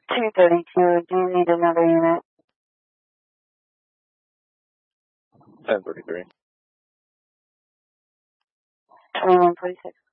232, do you need another unit? 1033. 2146.